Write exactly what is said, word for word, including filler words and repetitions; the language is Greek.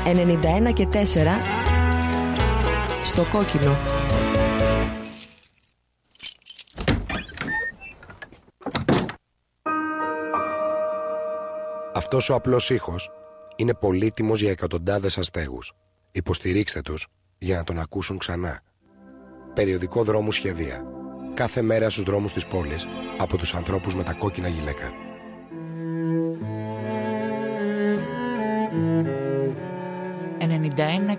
ενενήντα ένα και τέσσερα στο κόκκινο. Αυτός ο απλός ήχος είναι πολύτιμος για εκατοντάδες αστέγους. Υποστηρίξτε τους για να τον ακούσουν ξανά. Περιοδικό Δρόμου Σχεδία. Κάθε μέρα στους δρόμους της πόλης από τους ανθρώπους με τα κόκκινα γυλαίκα. ενενήντα ένα